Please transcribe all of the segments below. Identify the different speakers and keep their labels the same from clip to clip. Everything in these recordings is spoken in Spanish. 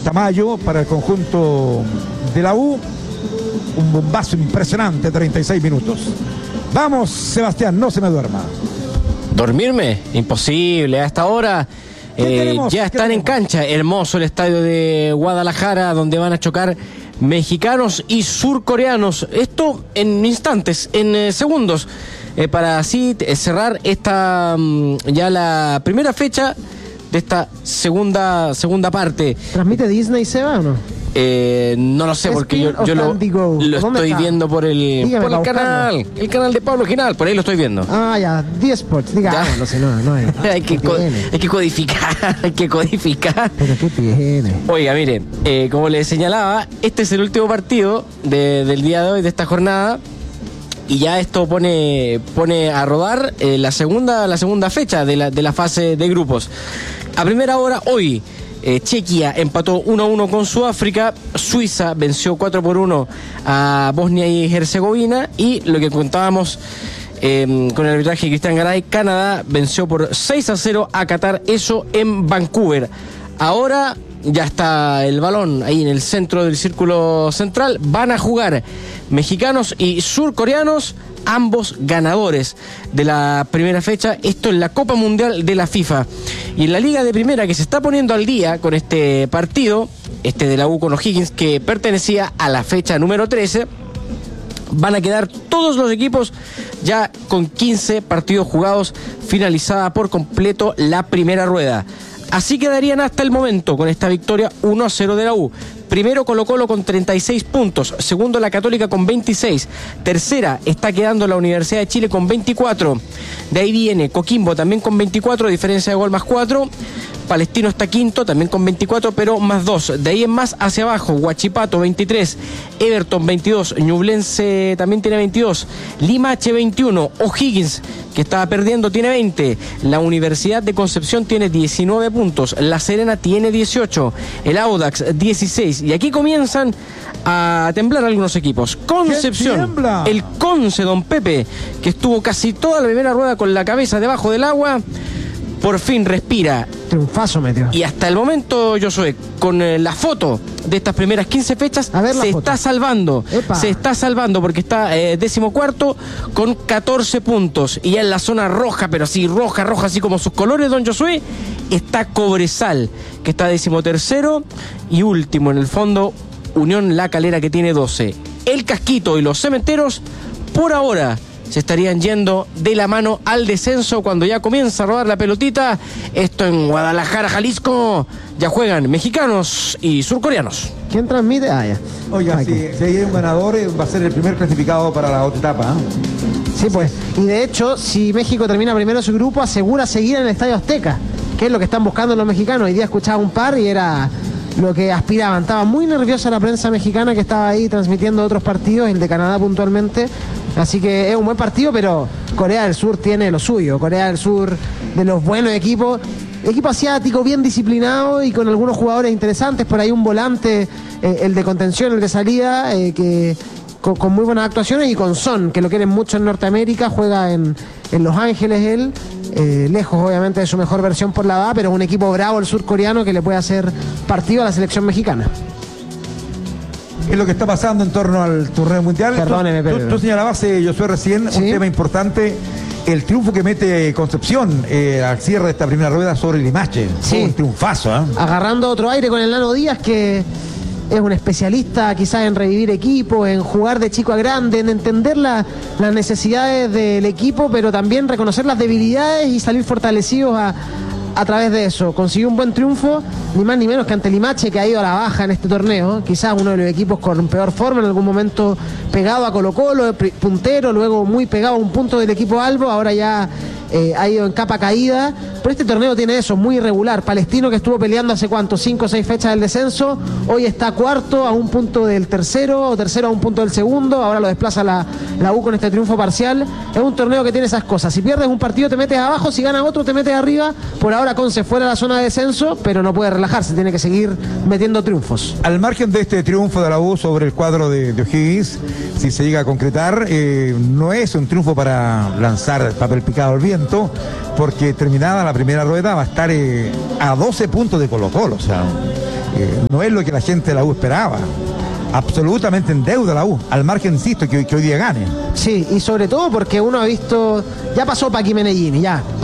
Speaker 1: Tamayo para el conjunto de la U. Un bombazo impresionante, 36 minutos. Vamos, Sebastián, no se me duerma.
Speaker 2: ¿Dormirme? Imposible. A esta hora ya están en cancha. Hermoso el estadio de Guadalajara, donde van a chocar mexicanos y surcoreanos. Esto en instantes, en segundos, para así cerrar esta ya la primera fecha de esta segunda parte.
Speaker 3: ¿Transmite Disney, Seba, o no?
Speaker 2: No lo sé, porque yo lo estoy viendo por el canal de Pablo Ginal, por ahí lo estoy viendo.
Speaker 3: Ah, ya, 10 Sports, digamos, no sé, no es.
Speaker 2: hay que codificar.
Speaker 3: ¿Pero qué tiene?
Speaker 2: Oiga, mire, como les señalaba, este es el último partido del día de hoy, de esta jornada, y ya esto pone a rodar la segunda fecha de la fase de grupos. A primera hora, hoy, Chequia empató 1-1 con Sudáfrica, Suiza venció 4-1 a Bosnia y Herzegovina, y lo que contábamos con el arbitraje de Cristian Garay, Canadá venció por 6-0 a Qatar, eso en Vancouver. Ahora ya está el balón ahí en el centro del círculo central, van a jugar mexicanos y surcoreanos, ambos ganadores de la primera fecha, esto en la Copa Mundial de la FIFA. Y en la Liga de Primera, que se está poniendo al día con este partido, de la U con O'Higgins, que pertenecía a la fecha número 13, van a quedar todos los equipos ya con 15 partidos jugados, finalizada por completo la primera rueda. Así quedarían hasta el momento con esta victoria 1-0 de la U. Primero Colo-Colo con 36 puntos, segundo la Católica con 26, tercera está quedando la Universidad de Chile con 24, de ahí viene Coquimbo también con 24, diferencia de gol más 4, Palestino está quinto también con 24, pero más 2, de ahí en más hacia abajo, Huachipato 23, Everton 22, Ñublense también tiene 22, Limache 21, O'Higgins, que estaba perdiendo, tiene 20, la Universidad de Concepción tiene 19 puntos, La Serena tiene 18, el Audax 16, y aquí comienzan a temblar algunos equipos. Concepción, el Conce, don Pepe, que estuvo casi toda la primera rueda con la cabeza debajo del agua, por fin respira.
Speaker 3: Triunfazo metió.
Speaker 2: Y hasta el momento, Josué, con la foto de estas primeras 15 fechas, está salvando.
Speaker 3: Epa.
Speaker 2: Se está salvando porque está 14º con 14 puntos. Y ya en la zona roja, pero así roja, así como sus colores, don Josué, está Cobresal, que está 13º, y último en el fondo, Unión La Calera, que tiene 12. El Casquito y los Cementeros, por ahora, se estarían yendo de la mano al descenso cuando ya comienza a rodar la pelotita. Esto en Guadalajara, Jalisco. Ya juegan mexicanos y surcoreanos.
Speaker 3: ¿Quién transmite? Ah, ya.
Speaker 1: Oiga, si hay un ganador, va a ser el primer clasificado para la otra etapa.
Speaker 3: Sí, pues. Y de hecho, si México termina primero su grupo, asegura seguir en el Estadio Azteca, que es lo que están buscando los mexicanos. Hoy día escuchaba un par y era lo que aspiraban. Estaba muy nerviosa la prensa mexicana que estaba ahí transmitiendo otros partidos, el de Canadá puntualmente. Así que es un buen partido, pero Corea del Sur tiene lo suyo. Corea del Sur, de los buenos equipos, equipo asiático bien disciplinado y con algunos jugadores interesantes. Por ahí un volante, el de contención, el de salida, que con muy buenas actuaciones, y con Son, que lo quieren mucho en Norteamérica, juega en Los Ángeles él. Lejos obviamente de su mejor versión por la edad, pero un equipo bravo el surcoreano que le puede hacer partido a la selección mexicana.
Speaker 1: Es lo que está pasando en torno al torneo mundial.
Speaker 3: Perdóneme, pero
Speaker 1: tú señalabas, Josué, recién, ¿sí?, un tema importante, el triunfo que mete Concepción al cierre de esta primera rueda sobre Limache.
Speaker 3: Sí.
Speaker 1: Un triunfazo, ¿eh?
Speaker 3: Agarrando otro aire con el Nano Díaz, que es un especialista quizás en revivir equipos, en jugar de chico a grande, en entender las necesidades del equipo, pero también reconocer las debilidades y salir fortalecidos a través de eso. Consiguió un buen triunfo, ni más ni menos que ante Limache, que ha ido a la baja en este torneo, quizás uno de los equipos con peor forma, en algún momento pegado a Colo-Colo, puntero, luego muy pegado a un punto del equipo Albo, ahora ya ha ido en capa caída. Pero este torneo tiene eso, muy irregular. Palestino, que estuvo peleando hace cuánto, 5 o 6 fechas del descenso, hoy está cuarto a un punto del tercero, o tercero a un punto del segundo, ahora lo desplaza la U con este triunfo parcial. Es un torneo que tiene esas cosas, si pierdes un partido te metes abajo, si ganas otro te metes arriba. Por ahora Conce fuera de la zona de descenso, pero no puede relajarse, tiene que seguir metiendo triunfos.
Speaker 1: Al margen de este triunfo de la U sobre el cuadro de O'Higgins, si se llega a concretar, no es un triunfo para lanzar papel picado al viento, porque terminada la primera rueda va a estar a 12 puntos de Colo-Colo, o sea, no es lo que la gente de la U esperaba. Absolutamente en deuda la U, al margen, insisto, que hoy día gane.
Speaker 3: Sí, y sobre todo porque uno ha visto, ya pasó Paqui Menellini,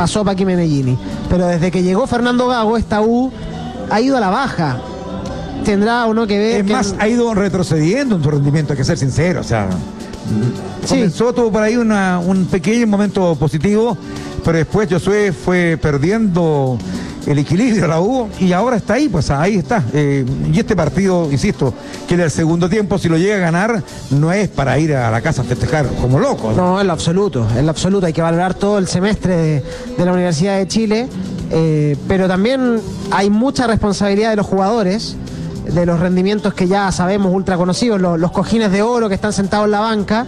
Speaker 3: pero desde que llegó Fernando Gago, esta U ha ido a la baja. Tendrá uno que ver.
Speaker 1: Es más, ha ido retrocediendo en su rendimiento, hay que ser sincero, o sea, comenzó, tuvo por ahí un pequeño momento positivo, pero después Josué fue perdiendo el equilibrio la U y ahora está ahí, pues ahí está. Y este partido, insisto, que en el segundo tiempo, si lo llega a ganar, no es para ir a la casa a festejar como loco.
Speaker 3: No, en lo absoluto, hay que valorar todo el semestre de la Universidad de Chile, pero también hay mucha responsabilidad de los jugadores, de los rendimientos que ya sabemos ultra conocidos, los cojines de oro que están sentados en la banca,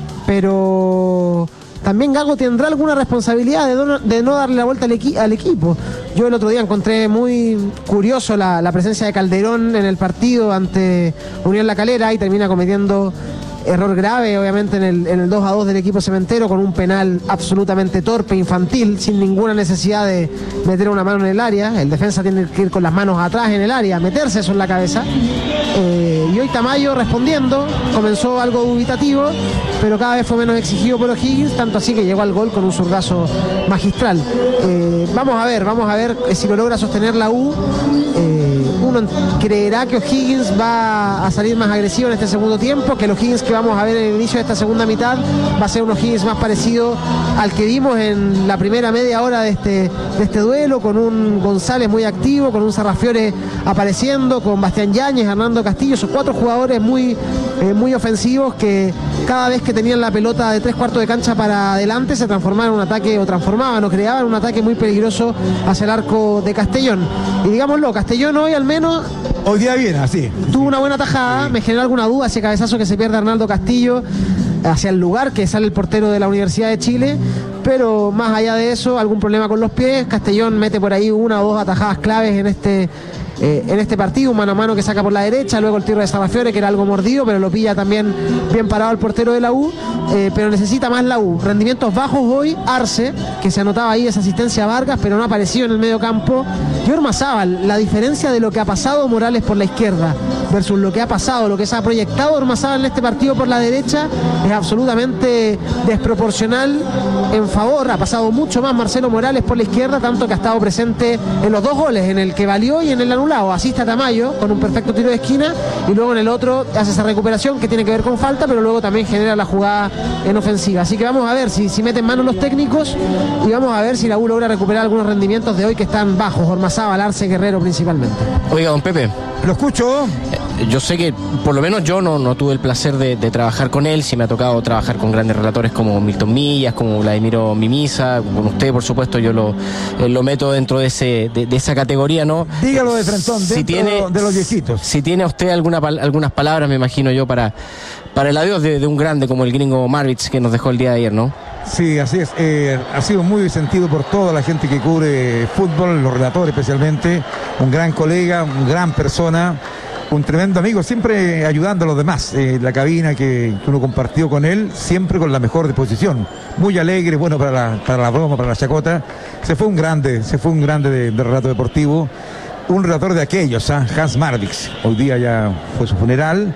Speaker 3: pero también Gago tendrá alguna responsabilidad de no darle la vuelta al equipo. Yo el otro día encontré muy curioso la presencia de Calderón en el partido ante Unión La Calera y termina cometiendo error grave, obviamente, en el 2-2 del equipo cementero, con un penal absolutamente torpe, infantil, sin ninguna necesidad de meter una mano en el área. El defensa tiene que ir con las manos atrás en el área, meterse eso en la cabeza. Y hoy Tamayo respondiendo, comenzó algo dubitativo, pero cada vez fue menos exigido por O'Higgins, tanto así que llegó al gol con un zurdazo magistral. Vamos a ver si lo logra sostener la U. Uno creerá que O'Higgins va a salir más agresivo en este segundo tiempo, que el O'Higgins que vamos a ver en el inicio de esta segunda mitad va a ser un O'Higgins más parecido al que vimos en la primera media hora de este duelo, con un González muy activo, con un Sarrafiore apareciendo, con Bastián Yáñez, Hernando Castillo, esos 4 jugadores muy ofensivos que cada vez que tenían la pelota de 3/4 de cancha para adelante se transformaban en un ataque, o creaban un ataque muy peligroso hacia el arco de Castellón. Y digámoslo, Castellón hoy al menos
Speaker 1: hoy día viene así.
Speaker 3: Tuvo una buena tajada, me generó alguna duda ese cabezazo que se pierde Arnaldo Castillo hacia el lugar que sale el portero de la Universidad de Chile, pero más allá de eso, algún problema con los pies. Castellón mete por ahí 1 o 2 atajadas claves en este partido, un mano a mano que saca por la derecha, luego el tiro de Sarrafiore que era algo mordido, pero lo pilla también bien parado el portero de la U, pero necesita más la U. Rendimientos bajos hoy, Arce, que se anotaba ahí esa asistencia a Vargas, pero no apareció en el medio campo, y Ormazábal. La diferencia de lo que ha pasado Morales por la izquierda versus lo que ha pasado, lo que se ha proyectado Ormazábal en este partido por la derecha, es absolutamente desproporcional en favor. Ha pasado mucho más Marcelo Morales por la izquierda, tanto que ha estado presente en los 2 goles, en el que valió y en el anulado. Asiste a Tamayo con un perfecto tiro de esquina y luego en el otro hace esa recuperación que tiene que ver con falta, pero luego también genera la jugada en ofensiva. Así que vamos a ver si meten mano los técnicos y vamos a ver si la U logra recuperar algunos rendimientos de hoy que están bajos. Ormazábal, Arce, Guerrero principalmente.
Speaker 2: Oiga, don Pepe.
Speaker 1: Lo escucho.
Speaker 2: Yo sé que por lo menos yo no tuve el placer de trabajar con él. Sí me ha tocado trabajar con grandes relatores como Milton Millas, como Vladimiro Mimisa, con usted por supuesto. Yo lo meto dentro de esa categoría, ¿no?
Speaker 1: Dígalo de frentón, dentro de los viejitos. Si
Speaker 2: tiene usted algunas palabras, me imagino yo, para el adiós de un grande como el gringo Marvitz que nos dejó el día de ayer, ¿no?
Speaker 1: Sí, así es. Ha sido muy sentido por toda la gente que cubre fútbol, los relatores especialmente. Un gran colega, una gran persona, un tremendo amigo, siempre ayudando a los demás. La cabina que uno compartió con él, siempre con la mejor disposición. Muy alegre, bueno para la broma, para la chacota. Se fue un grande de relato deportivo. Un relator de aquellos, Hans Marvitz. Hoy día ya fue su funeral.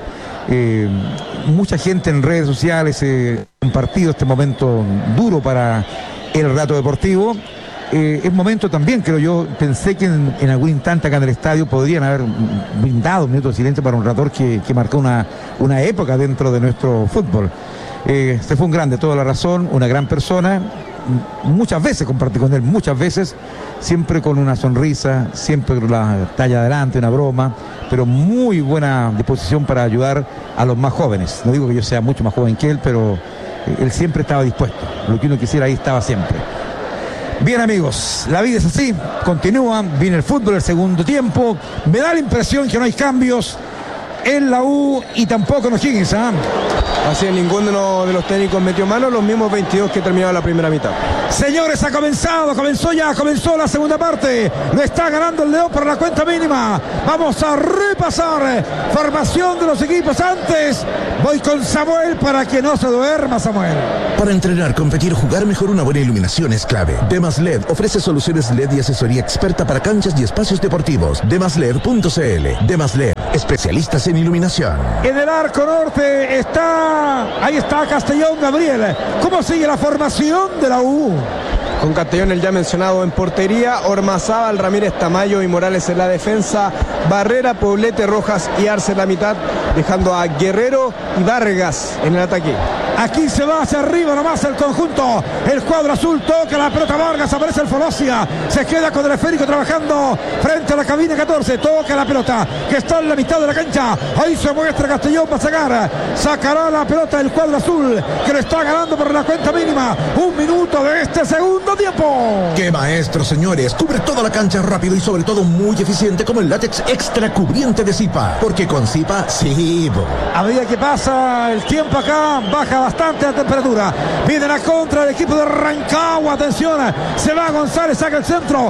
Speaker 1: Mucha gente en redes sociales compartido este momento duro para el relato deportivo. Es momento también, creo yo, pensé que en algún instante acá en el estadio podrían haber brindado un minuto de silencio para un relator que marcó una época dentro de nuestro fútbol. Se fue un grande, toda la razón, una gran persona. Muchas veces compartí con él, siempre con una sonrisa, siempre con la talla adelante, una broma, pero muy buena disposición para ayudar a los más jóvenes. No digo que yo sea mucho más joven que él, pero él siempre estaba dispuesto. Lo que uno quisiera ahí estaba siempre. Bien, amigos, la vida es así, continúa, viene el fútbol, el segundo tiempo. Me da la impresión que no hay cambios. en la U y tampoco en O'Higgins, ¿eh?
Speaker 4: Así es, ninguno de los técnicos metió mano, los mismos 22 que terminaron la primera mitad.
Speaker 1: Señores, comenzó la segunda parte. Lo está ganando el León por la cuenta mínima. Vamos a repasar formación de los equipos. Antes voy con Samuel para que no se duerma, Samuel.
Speaker 5: Para entrenar, competir, jugar mejor, una buena iluminación es clave. Demas LED ofrece soluciones LED y asesoría experta para canchas y espacios deportivos. Demasled.cl. Demas LED, especialistas en iluminación.
Speaker 1: En el arco norte ahí está Castellón Gabriel. ¿Cómo sigue la formación de la U?
Speaker 4: Con Castellón, el ya mencionado en portería, Ormazábal, Ramírez Tamayo y Morales en la defensa, Barrera, Poblete, Rojas y Arce en la mitad, dejando a Guerrero y Vargas en el ataque.
Speaker 1: Aquí se va hacia arriba nomás el conjunto. El cuadro azul toca la pelota Vargas, aparece el Folosia. Se queda con el esférico trabajando frente a la cabina 14. Toca la pelota que está en la mitad de la cancha. Ahí se muestra Castellón, va a sacar. Sacará la pelota el cuadro azul que lo está ganando por la cuenta mínima. 1 minuto de este segundo tiempo.
Speaker 5: ¡Qué maestro, señores! Cubre toda la cancha rápido y sobre todo muy eficiente como el látex extra cubriente de Zipa. Porque con Zipa, sí.
Speaker 1: A medida que pasa el tiempo acá, baja bastante la temperatura. Viene la contra del equipo de Rancagua. Atención, se va González, saca el centro.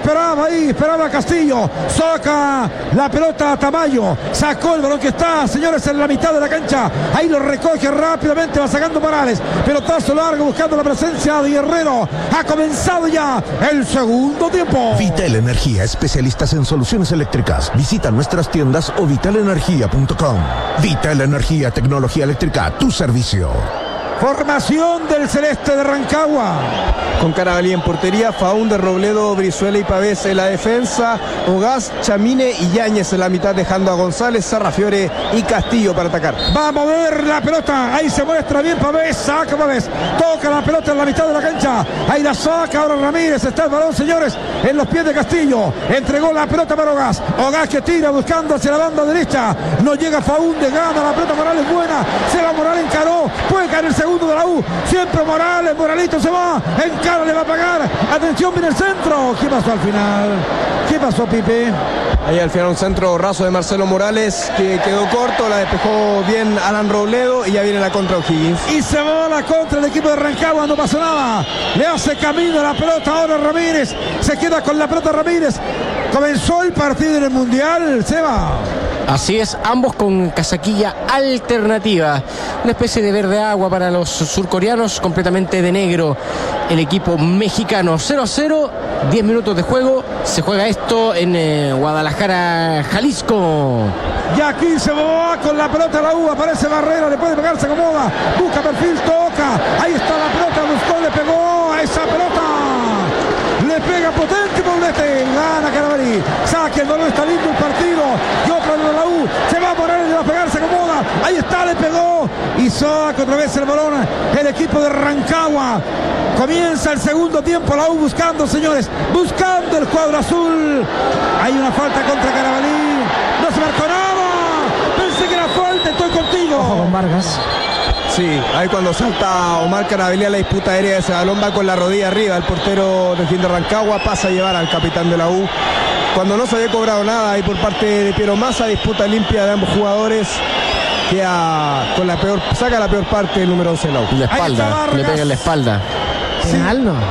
Speaker 1: Esperaba Castillo. Saca la pelota a Tamayo. Sacó el balón que está, señores, en la mitad de la cancha. Ahí lo recoge rápidamente, va sacando Morales. Pelotazo largo buscando la presencia de Guerrero. Ha comenzado ya el segundo tiempo.
Speaker 5: Vital Energía, especialistas en soluciones eléctricas. Visita nuestras tiendas o vitalenergia.com. Vital Energía, tecnología eléctrica, tu servicio.
Speaker 1: Formación del celeste de Rancagua.
Speaker 4: Con Carabalí en portería, Faúndez, Robledo, Brizuela y Pavés en la defensa, Ogaz, Chamine y Yáñez en la mitad, dejando a González, Sarrafiore y Castillo para atacar.
Speaker 1: Va a mover la pelota, ahí se muestra bien Pavés, saca Pavés, toca la pelota en la mitad de la cancha, ahí la saca ahora Ramírez, está el balón, señores, en los pies de Castillo, entregó la pelota para Ogaz, Ogaz que tira buscando hacia la banda derecha, no llega Faúndez, gana la pelota, Morales buena, se va Morales, encaró, puede caer el segundo de la U, siempre Morales, Moralito se va, encara, le va a pagar, atención, viene el centro. ¿Qué pasó al final? ¿Qué pasó, Pipe?
Speaker 4: Ahí al final un centro raso de Marcelo Morales que quedó corto, la despejó bien Alan Robledo y ya viene la contra O'Higgins.
Speaker 1: Y se va a la contra el equipo de Rancagua, no pasó nada. Le hace camino a la pelota ahora Ramírez, se queda con la pelota Ramírez. Comenzó el partido en el Mundial, Seba.
Speaker 2: Así es, ambos con casaquilla alternativa, una especie de verde agua para los surcoreanos, completamente de negro el equipo mexicano. 0-0, 10 minutos de juego, se juega esto en Guadalajara, Jalisco.
Speaker 1: Y aquí se va con la pelota la U, aparece Barrera, le puede pegar, se acomoda, busca perfil, toca, ahí está la pelota, buscó, le pegó a esa pelota. Le pega potente Poblete, gana Carabalí, saque el balón, está lindo el partido, y otro de la U, se va a Morales, le va a pegar, se acomoda, ahí está, le pegó, y saca otra vez el balón, el equipo de Rancagua. Comienza el segundo tiempo, la U buscando, señores, buscando el cuadro azul, hay una falta contra Carabalí, no se marcó nada, pensé que era falta, estoy contigo.
Speaker 3: Ojo con Vargas.
Speaker 4: Sí, ahí cuando salta Omar Carabalí a la disputa aérea de ese balón, va con la rodilla arriba, el portero del de Rancagua pasa a llevar al capitán de la U. Cuando no se había cobrado nada ahí por parte de Piero Massa, disputa limpia de ambos jugadores, queda con la peor, saca la peor parte el número 11 de la U.
Speaker 2: La espalda, le pega en la espalda.
Speaker 3: Penal no.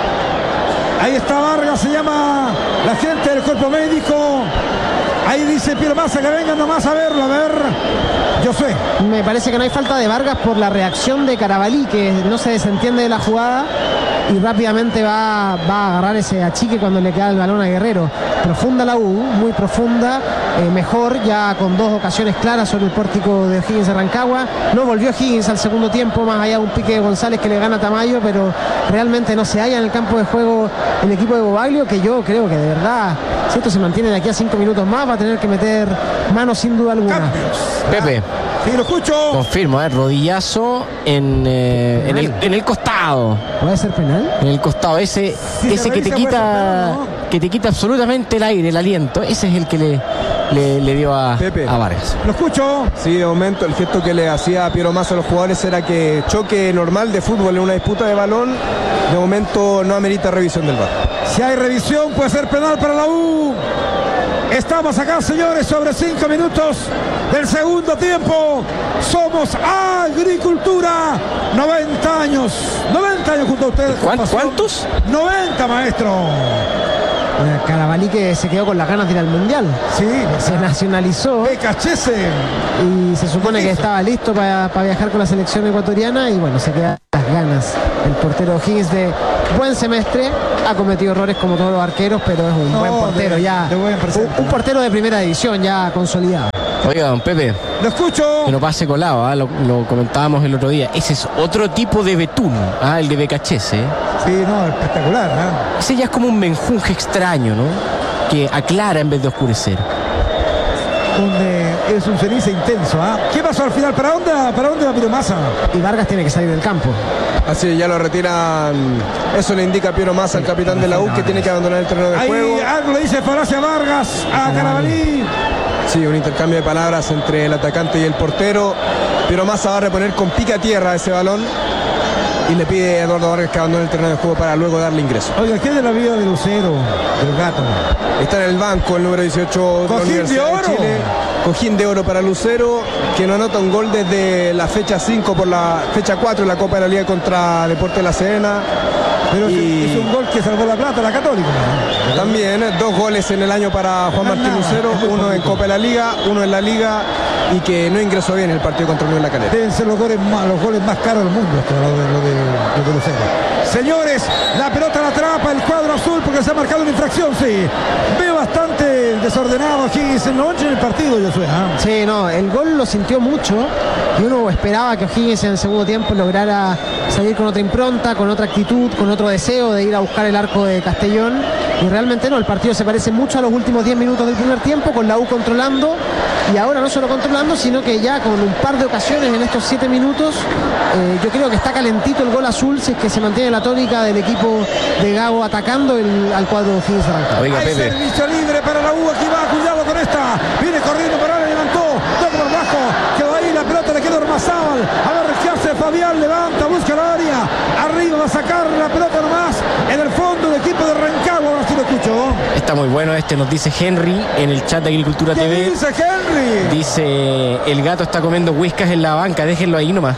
Speaker 1: Ahí está Vargas, se llama la gente del cuerpo médico. Ahí dice Piero Massa que vengan nomás a verlo, a ver. Yo sé.
Speaker 3: Me parece que no hay falta de Vargas por la reacción de Carabalí, que no se desentiende de la jugada y rápidamente va a agarrar ese achique cuando le queda el balón a Guerrero. Profunda la U, muy profunda, mejor, ya con 2 ocasiones claras sobre el pórtico de O'Higgins de Rancagua. No volvió O'Higgins al segundo tiempo, más allá de un pique de González que le gana a Tamayo, pero realmente no se halla en el campo de juego el equipo de Bobaglio, que yo creo que de verdad, si esto se mantiene de aquí a 5 minutos más, va a tener que meter manos sin duda alguna.
Speaker 1: Cambios.
Speaker 2: Pepe.
Speaker 1: Sí, lo escucho.
Speaker 2: Confirmo, rodillazo en el costado.
Speaker 3: ¿Puede ser penal?
Speaker 2: En el costado, ese que te quita, que te quita absolutamente el aire, el aliento. Ese es el que le dio a Vargas.
Speaker 1: Lo escucho.
Speaker 4: Sí, de momento el gesto que le hacía a Piero Massa a los jugadores era que choque normal de fútbol en una disputa de balón, de momento no amerita revisión del VAR.
Speaker 1: Si hay revisión puede ser penal para la U. Estamos acá, señores, sobre 5 minutos del segundo tiempo. Somos Agricultura. 90 años junto a ustedes.
Speaker 2: ¿Cuántos?
Speaker 1: 90, maestro.
Speaker 3: Carabalí que se quedó con las ganas de ir al Mundial.
Speaker 1: Sí,
Speaker 3: se nacionalizó.
Speaker 1: Becachese.
Speaker 3: Y se supone que estaba listo para viajar con la selección ecuatoriana. Y bueno, se quedan las ganas. El portero O'Higgins, de buen semestre, ha cometido errores como todos los arqueros, pero es un buen portero ya. Un portero de primera división ya consolidado.
Speaker 2: Oiga, don Pepe.
Speaker 1: Lo escucho.
Speaker 2: Que no pase colado, lo comentábamos el otro día. Ese es otro tipo de betún, el de Becachese.
Speaker 1: Sí, no, espectacular.
Speaker 2: Ese ya es como un menjunje extraño, ¿no? Que aclara en vez de oscurecer.
Speaker 1: Es un ceniza intenso. ¿Qué pasó al final? ¿Para dónde va Piero Massa?
Speaker 3: Y Vargas tiene que salir del campo.
Speaker 4: Así ya lo retiran. Eso le indica a Piero Massa, al capitán de la U, que tiene que abandonar el terreno de juego.
Speaker 1: Algo le dice falacia a Vargas a Carabalí.
Speaker 4: Sí, un intercambio de palabras entre el atacante y el portero. Piero Massa va a reponer con pica a tierra ese balón y le pide a Eduardo Vargas que abandone el terreno de juego para luego darle ingreso.
Speaker 1: Oiga, ¿qué es de la vida de Lucero, del Gato?
Speaker 4: Está en el banco el número 18 de la Universidad de Chile. Cojín de oro para Lucero, que no anota un gol desde la fecha 5 por la fecha 4 en la Copa de la Liga contra Deportes de la Serena.
Speaker 1: Pero es un gol que salvó la plata, la Católica.
Speaker 4: También 2 goles en el año para Juan Martín Lucero, uno en Copa de la Liga, uno en la Liga, y que no ingresó bien en el partido contra Unión La Calera.
Speaker 1: Deben ser los goles más caros del mundo, lo de Lucero. Señores, la pelota la atrapa el cuadro azul porque se ha marcado una infracción, sí. Veo bastante desordenado aquí en el partido, Josué.
Speaker 3: Sí, no, el gol lo sintió mucho y uno esperaba que O'Higgins en el segundo tiempo lograra salir con otra impronta, con otra actitud, con otro deseo de ir a buscar el arco de Castellón, y realmente no, el partido se parece mucho a los últimos 10 minutos del primer tiempo, con la U controlando, y ahora no solo controlando, sino que ya con un par de ocasiones en estos 7 minutos, yo creo que está calentito el gol azul, si es que se mantiene la tónica del equipo de Gago atacando al cuadro de O'Higgins de Rancagua.
Speaker 2: Oiga,
Speaker 1: Pepe. Hay servicio libre para la U, aquí va, cuidado con esta, viene corriendo para ahora, levantó, toca por abajo, quedó ahí, la pelota le quedó Ormazábal, a ver qué hace Fabián, levanta, busca la área, arriba va a sacar la pelota nomás, en el fondo del equipo de Rancagua, ahora sí lo escucho.
Speaker 2: Está muy bueno nos dice Henry en el chat de Agricultura
Speaker 1: ¿Qué
Speaker 2: TV.
Speaker 1: dice Henry?
Speaker 2: Dice, el Gato está comiendo whiskas en la banca, déjenlo ahí nomás.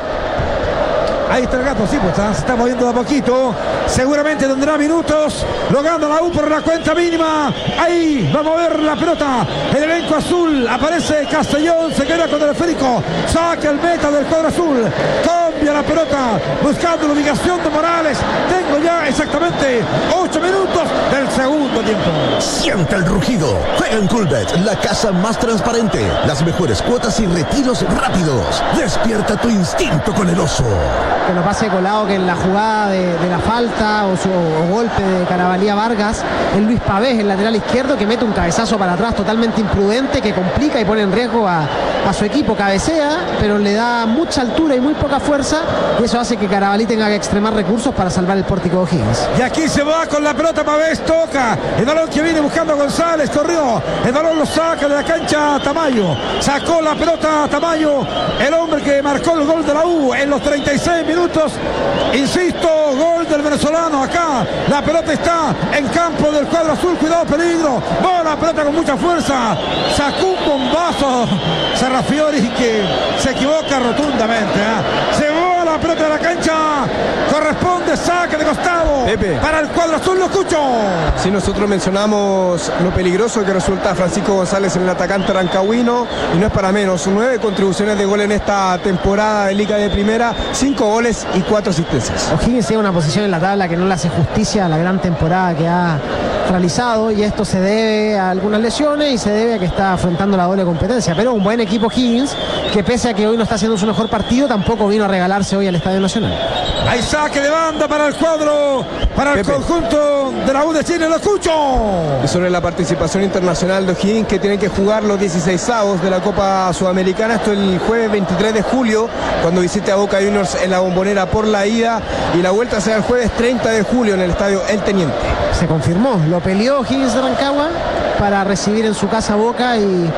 Speaker 1: Ahí está el Gato, sí, pues se está moviendo de a poquito. Seguramente tendrá minutos. Lo gana la U por la cuenta mínima. Ahí va a mover la pelota. El elenco azul. Aparece Castellón. Se queda con el esférico. Saca el meta del cuadro azul. Cambia la pelota. Buscando la ubicación de Morales. Tengo ya exactamente 8 minutos del segundo tiempo.
Speaker 5: Siente el rugido. Juega en Coolbet, la casa más transparente. Las mejores cuotas y retiros rápidos. Despierta tu instinto con el oso.
Speaker 3: Que no pase colado que en la jugada de la falta o golpe de Carabalí a Vargas, el Luis Pavés, el lateral izquierdo, que mete un cabezazo para atrás totalmente imprudente, que complica y pone en riesgo a su equipo. Cabecea, pero le da mucha altura y muy poca fuerza, y eso hace que Carabalí tenga que extremar recursos para salvar el pórtico de O'Higgins.
Speaker 1: Y aquí se va con la pelota Pavés, toca el balón que viene buscando a González, corrió, el balón lo saca de la cancha Tamayo, sacó la pelota Tamayo, el hombre que marcó el gol de la U en los 36 minutos, insisto, gol del venezolano. Acá la pelota está en campo del cuadro azul, cuidado, peligro, va la pelota con mucha fuerza, sacó un bombazo Serrafiori, que se equivoca rotundamente, llegó la pelota de la cancha, corresponde saque de costado,
Speaker 4: Pepe,
Speaker 1: para el cuadro azul. Lo escucho.
Speaker 4: Si nosotros mencionamos lo peligroso que resulta Francisco González en el atacante rancagüino, y no es para menos, 9 contribuciones de gol en esta temporada de Liga de Primera, 5 goles y 4 asistencias.
Speaker 3: O'Higgins tiene una posición en la tabla que no le hace justicia a la gran temporada que ha realizado, y esto se debe a algunas lesiones y se debe a que está afrontando la doble competencia, pero un buen equipo O'Higgins, que pese a que hoy no está haciendo su mejor partido, tampoco vino a regalarse hoy al Estadio Nacional.
Speaker 1: Hay saque de banda para el cuadro, para el conjunto de la U de Chile. Lo escucho.
Speaker 4: Y sobre la participación internacional de O'Higgins, que tienen que jugar los 16avos de la Copa Sudamericana, esto el jueves 23 de julio, cuando visite a Boca Juniors en la Bombonera por la ida, y la vuelta será el jueves 30 de julio en el estadio El Teniente.
Speaker 3: Se confirmó, lo peleó O'Higgins de Rancagua para recibir en su casa Boca, y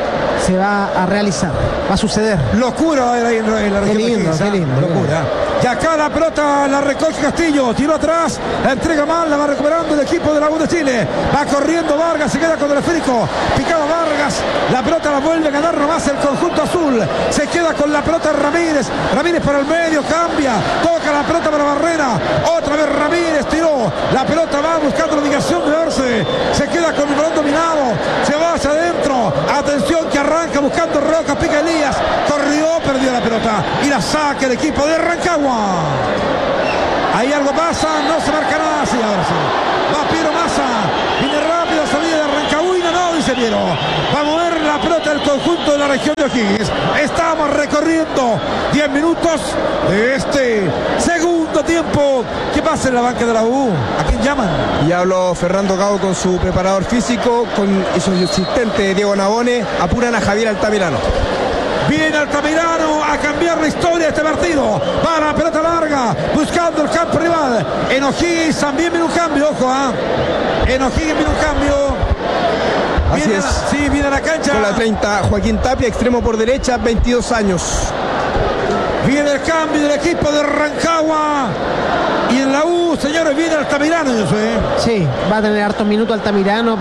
Speaker 3: se va a realizar, va a suceder.
Speaker 1: Locura ahí en la región.
Speaker 3: Qué lindo.
Speaker 1: Locura. Y acá la pelota la recoge Castillo, tiró atrás, la entrega mal, la va recuperando el equipo de la U de Chile. Va corriendo Vargas, se queda con el esférico. Picaba Vargas, la pelota la vuelve a ganar nomás el conjunto azul. Se queda con la pelota Ramírez. Ramírez para el medio, cambia, toca la pelota para Barrera. Otra vez Ramírez tiró. La pelota va buscando la ubicación de verse. Se queda con el balón dominado. Se va hacia adentro. Atención que arranca buscando Roca, pica Elías. Corrió, perdió la pelota. Y la saca el equipo de Rancagua. Ahí algo pasa, no se marca nada. Sí, ahora sí. Va Piero Massa. Viene rápido, salida de Rancagüina. No, dice Piero. Va a mover la pelota del conjunto de la región de O'Higgins. Estamos recorriendo 10 minutos de este segundo tiempo. ¿Qué pasa en la banca de la U? ¿A quién llaman?
Speaker 4: Y habló Fernando Gago con su preparador físico y su asistente Diego Nabone. Apuran a Javier Altamirano.
Speaker 1: Viene Altamirano a cambiar la historia de este partido. Va la pelota larga, buscando el campo rival. En O'Higgins también viene un cambio, ojo, En O'Higgins viene un cambio.
Speaker 4: Así es.
Speaker 1: Sí, viene a la cancha.
Speaker 4: Con la 30, Joaquín Tapia, extremo por derecha, 22 años.
Speaker 1: Viene el cambio del equipo de Rancagua. Y en la U, señores, viene Altamirano, yo sé.
Speaker 3: Sí, va a tener hartos minutos Altamirano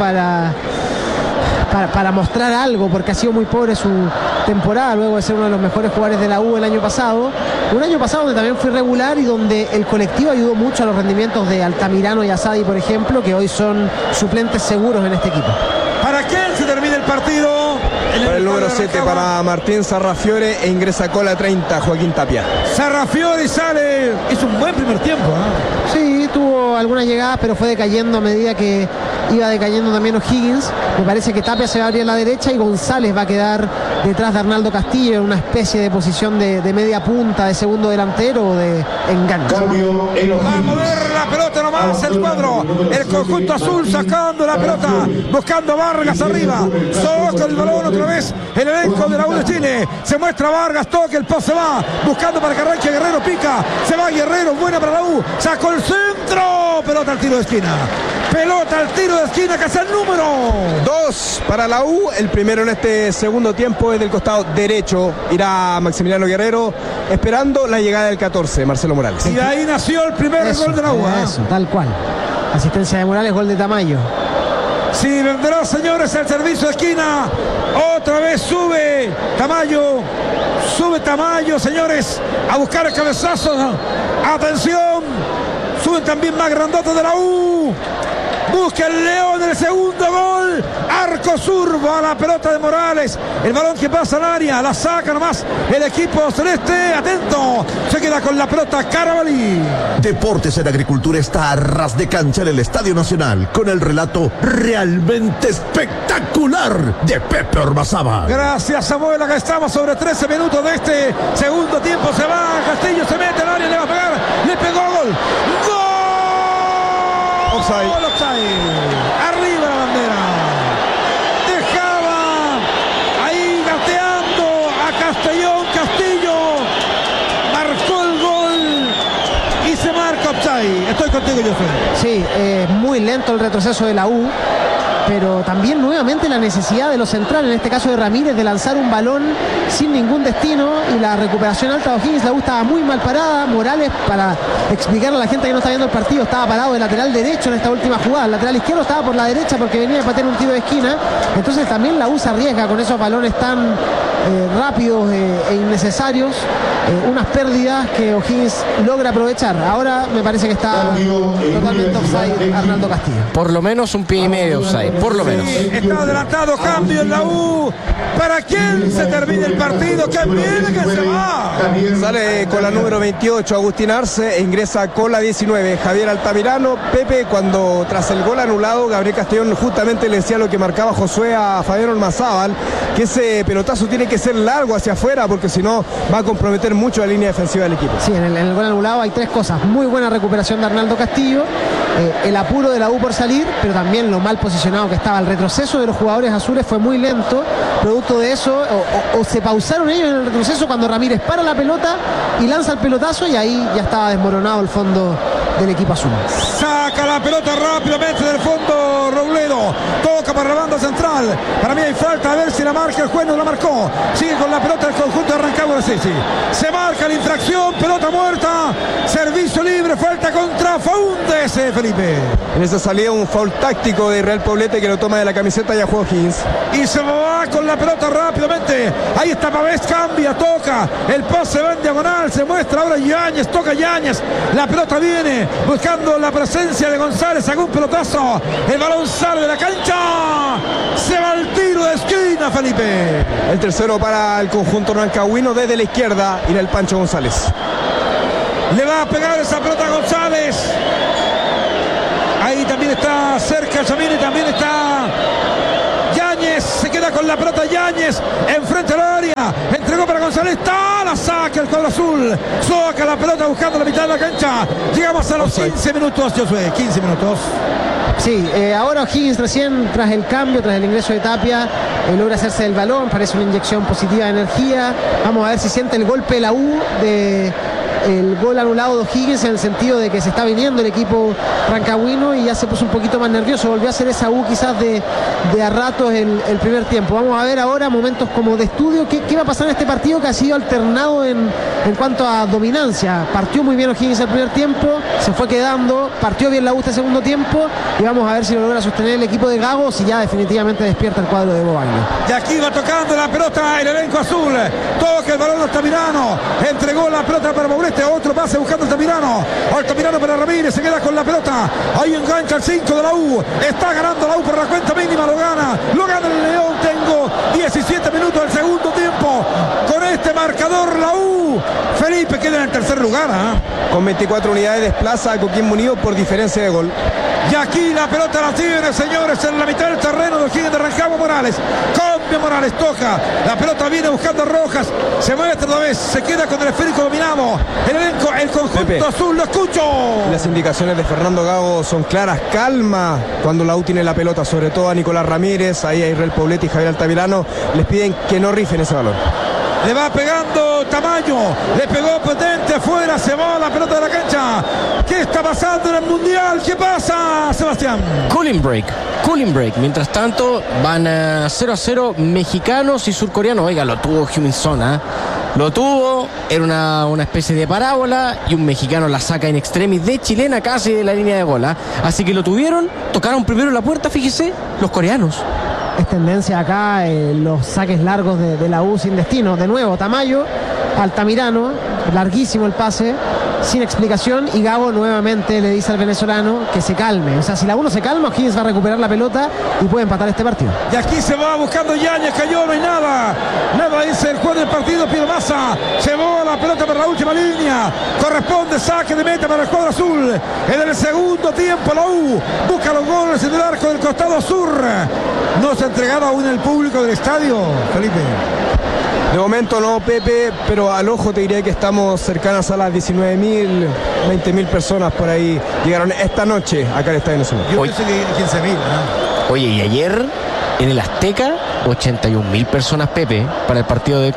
Speaker 3: para mostrar algo, porque ha sido muy pobre su temporada, luego de ser uno de los mejores jugadores de la U el año pasado. Un año pasado donde también fue irregular y donde el colectivo ayudó mucho a los rendimientos de Altamirano y Asadi, por ejemplo, que hoy son suplentes seguros en este equipo.
Speaker 1: ¿Para quién se termina el partido?
Speaker 4: Para el número 7, para Martín Sarrafiore, e ingresa con la 30, Joaquín Tapia.
Speaker 1: Sarrafiore sale, hizo un buen primer tiempo.
Speaker 3: Sí, tuvo algunas llegadas, pero fue decayendo a medida que iba decayendo también O'Higgins. Me parece que Tapia se va a abrir a la derecha y González va a quedar detrás de Arnaldo Castillo en una especie de posición de media punta, de segundo delantero o de enganche.
Speaker 1: Va a mover la pelota nomás el cuadro. El conjunto azul sacando la pelota, buscando a Vargas arriba. Soca el balón otra vez. El elenco de la U de Chile. Se muestra Vargas, toca, el poste va. Buscando para que arranque Guerrero, pica. Se va Guerrero, buena para la U. Sacó el centro. Pelota al tiro de esquina. Pelota al tiro de esquina, que es el número
Speaker 4: 2 para la U. El primero en este segundo tiempo es del costado derecho. Irá Maximiliano Guerrero, esperando la llegada del 14, Marcelo Morales.
Speaker 1: Y de ahí nació el primer gol de la U.
Speaker 3: Eso, tal cual. Asistencia de Morales, gol de Tamayo.
Speaker 1: Sí, vendrá, señores, el servicio de esquina. Otra vez sube Tamayo. Sube Tamayo, señores, a buscar el cabezazo. Atención. Suben también más grandotes de la U. Busca el León el segundo gol. Arco sur, va la pelota de Morales. El balón que pasa al área, la saca nomás el equipo celeste. Atento, se queda con la pelota Carabalí.
Speaker 5: Deportes en Agricultura está a ras de cancha en el Estadio Nacional con el relato realmente espectacular de Pepe Ormazábal.
Speaker 1: Gracias, Samuel. Acá estamos sobre 13 minutos de este segundo tiempo. Se va Castillo, se mete al área, le va a pegar. Le pegó gol. ¡Gol!
Speaker 4: Offside.
Speaker 1: Arriba la bandera. Dejaba ahí gateando a Castellón. Castillo marcó el gol y se marca offside. Estoy contigo, José.
Speaker 3: Sí, muy lento el retroceso de la U, pero también nuevamente la necesidad de los centrales, en este caso de Ramírez, de lanzar un balón sin ningún destino, y la recuperación alta de O'Higgins. La U estaba muy mal parada. Morales, para explicarle a la gente que no está viendo el partido, estaba parado de lateral derecho en esta última jugada. El lateral izquierdo estaba por la derecha porque venía a patear un tiro de esquina. Entonces también la U se arriesga con esos balones tan rápidos e innecesarios, unas pérdidas que O'Higgins logra aprovechar. Ahora me parece que está totalmente offside Arnaldo Castillo.
Speaker 2: Por lo menos un pie y medio offside, por lo menos.
Speaker 1: Está adelantado, cambio en la U. ¿Para quién se termina el partido? ¡Que viene, que se va!
Speaker 4: Sale con la número 28 Agustín Arce e ingresa con la 19 Javier Altamirano. Pepe, cuando tras el gol anulado, Gabriel Castellón justamente le decía lo que marcaba Josué a Fabián Ormazábal, que ese pelotazo tiene que ser largo hacia afuera, porque si no va a comprometer mucho la línea defensiva del equipo.
Speaker 3: Sí, en el gol anulado hay tres cosas: muy buena recuperación de Arnaldo Castillo, el apuro de la U por salir, pero también lo mal posicionado que estaba. El retroceso de los jugadores azules fue muy lento, producto de eso, o se pausaron ellos en el retroceso cuando Ramírez para la pelota y lanza el pelotazo, y ahí ya estaba desmoronado el fondo del equipo azul.
Speaker 1: Saca la pelota rápidamente del fondo Robledo, toca para la banda central. Para mí hay falta, a ver si la marca el juez. No la marcó, sigue con la pelota el conjunto de Rancagua. Sí, se marca la infracción, pelota muerta, servicio libre, falta contra Faúndez, Felipe.
Speaker 4: En esa salida un foul táctico de Real Poblete que lo toma de la camiseta y ya juega Higgins.
Speaker 1: Y se va con la pelota rápidamente. Ahí está Pavés, cambia, toca. El pase va en diagonal, se muestra ahora Yáñez, toca Yáñez. La pelota viene buscando la presencia de González, sacó un pelotazo. El balón sale de la cancha. Se va el tiro de esquina, Felipe.
Speaker 4: El tercero para el conjunto rancagüino desde la izquierda, irá el Pancho González.
Speaker 1: Le va a pegar esa pelota a González. Ahí también está cerca Chamini, también está Yáñez, se queda con la pelota Yáñez, enfrente al área, entregó para González, la saca el cuadro azul, saca la pelota buscando la mitad de la cancha. Llegamos a los 15 minutos, Josué, 15 minutos.
Speaker 3: Sí, ahora O'Higgins recién, tras el cambio, tras el ingreso de Tapia, logra hacerse del balón, parece una inyección positiva de energía. Vamos a ver si siente el golpe de la U, el gol anulado de O'Higgins, en el sentido de que se está viniendo el equipo rancagüino y ya se puso un poquito más nervioso, volvió a hacer esa U quizás de a ratos el primer tiempo. Vamos a ver ahora momentos como de estudio, qué va a pasar en este partido que ha sido alternado en cuanto a dominancia. Partió muy bien O'Higgins el primer tiempo, se fue quedando, partió bien la U este segundo tiempo, y vamos a ver si lo logra sostener el equipo de Gago, si ya definitivamente despierta el cuadro de Bobaglio.
Speaker 1: Y aquí va tocando la pelota el elenco azul, toca el balón Altamirano, entregó la pelota para Poblete, otro pase buscando Altamirano para Ramírez, se queda con la pelota, ahí engancha el 5 de la U, está ganando la U por la cuenta mínima, lo gana el León. Tengo 17 minutos del segundo tiempo, con este marcador la U, Felipe, queda en el tercer lugar,
Speaker 4: con 24 unidades desplaza a Coquimbo Unido por diferencia de gol.
Speaker 1: Y aquí la pelota la tiene, señores, en la mitad del terreno de O'Higgins de Rancagua. Morales, cambia Morales, toca, la pelota viene buscando a Rojas, se muestra otra vez, se queda con el esférico dominado, el elenco, el conjunto Pepe, azul, lo escucho.
Speaker 4: Las indicaciones de Fernando Gago son claras, calma cuando la U tiene la pelota, sobre todo a Nicolás Ramírez, ahí a Israel Poblete y Javier Altamirano, les piden que no rifen ese balón.
Speaker 1: Le va pegando Tamayo, le pegó potente afuera, se va la pelota de la cancha. ¿Qué está pasando en el Mundial? ¿Qué pasa, Sebastián?
Speaker 2: Cooling break. Mientras tanto, van a 0-0 mexicanos y surcoreanos. Oiga, lo tuvo Heung-min Son, Lo tuvo, era una especie de parábola y un mexicano la saca in extremis de chilena casi de la línea de gol. Así que lo tuvieron, tocaron primero la puerta, fíjese, los coreanos.
Speaker 3: Es tendencia acá los saques largos de la U sin destino. De nuevo, Tamayo, Altamirano, larguísimo el pase, sin explicación, y Gago nuevamente le dice al venezolano que se calme. O sea, si la U no se calma, O'Higgins va a recuperar la pelota y puede empatar este partido.
Speaker 1: Y aquí se va buscando Yáñez, cayó, no hay nada, dice el juez del partido, Pío Massa, llevó la pelota para la última línea, corresponde saque de meta para el cuadro azul. En el segundo tiempo la U busca los goles en el arco del costado sur. No se ha entregado aún el público del estadio, Felipe.
Speaker 4: De momento no, Pepe, pero al ojo te diría que estamos cercanas a las 19.000, 20.000 personas por ahí. Llegaron esta noche acá al Estadio Nacional.
Speaker 1: Yo pensé que 15.000.
Speaker 2: Oye, y ayer en el Azteca, 81.000 personas, Pepe, para el partido de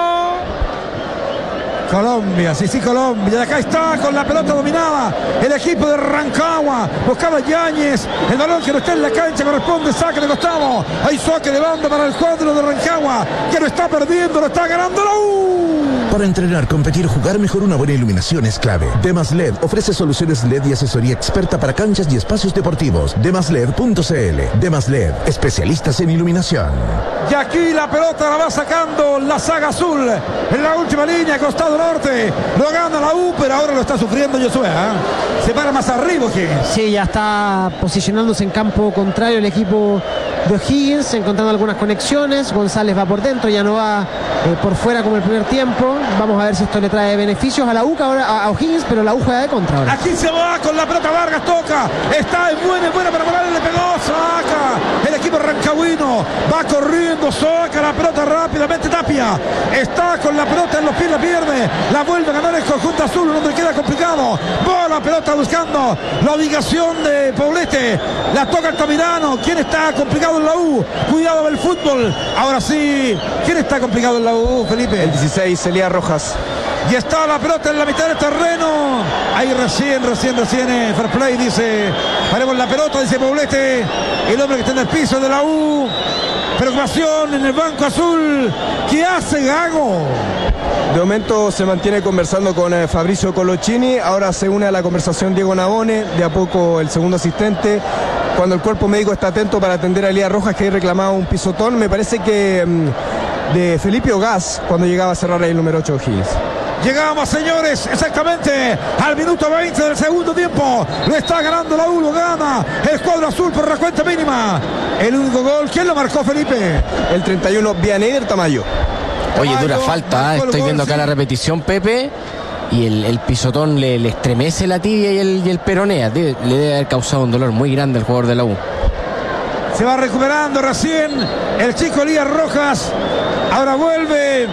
Speaker 1: Colombia, sí, Colombia. Y acá está con la pelota dominada el equipo de Rancagua. Buscaba Yáñez. El balón que no está en la cancha corresponde saque de costado. Hay saque de banda para el cuadro de Rancagua, que lo está perdiendo, lo está ganando la U.
Speaker 5: Para entrenar, competir, jugar mejor, una buena iluminación es clave. Demas LED ofrece soluciones LED y asesoría experta para canchas y espacios deportivos. Demasled.cl. Demas LED, especialistas en iluminación.
Speaker 1: Y aquí la pelota la va sacando la saga azul en la última línea, costado norte. Lo gana la U, pero ahora lo está sufriendo Josué. Se para más arriba O'Higgins.
Speaker 3: Sí, ya está posicionándose en campo contrario el equipo de O'Higgins, encontrando algunas conexiones. González va por dentro, ya no va por fuera como el primer tiempo. Vamos a ver si esto le trae beneficios a la U, ahora a O'Higgins, pero la U juega de contra ahora.
Speaker 1: Aquí se va con la pelota Vargas, toca, está en buena para Morales, le pegó, saca el equipo rancagüino, va corriendo, saca la pelota rápidamente Tapia, está con la pelota en los pies, la pierde, la vuelve a ganar el conjunto azul, donde queda complicado, va la pelota buscando la ubicación de Poblete, la toca Altamirano. ¿Quién está complicado en la U? Cuidado del fútbol, ahora sí, ¿quién está complicado en la U, Felipe?
Speaker 4: El 16, Elías Rojas.
Speaker 1: Y está la pelota en la mitad del terreno. Ahí recién, fair play, dice. Paremos la pelota, dice Poblete. El hombre que está en el piso de la U. Preocupación en el banco azul. ¿Qué hace Gago?
Speaker 4: De momento se mantiene conversando con Fabricio Coloccini. Ahora se une a la conversación Diego Navone. De a poco el segundo asistente. Cuando el cuerpo médico está atento para atender a Elías Rojas, que reclamaba un pisotón. Me parece que de Felipe Ogaz, cuando llegaba a cerrar el número 8 O'Higgins.
Speaker 1: Llegamos, señores, exactamente al minuto 20 del segundo tiempo. Lo está ganando la U, lo gana el cuadro azul por la cuenta mínima. El único gol, ¿quién lo marcó, Felipe?
Speaker 4: El 31, Vianeyder Tamayo.
Speaker 2: Oye, dura falta, estoy viendo acá la repetición, Pepe. Y el pisotón le estremece la tibia y el peronea. Le debe haber causado un dolor muy grande al jugador de la U.
Speaker 1: Se va recuperando recién el chico Elías Rojas. Ahora vuelve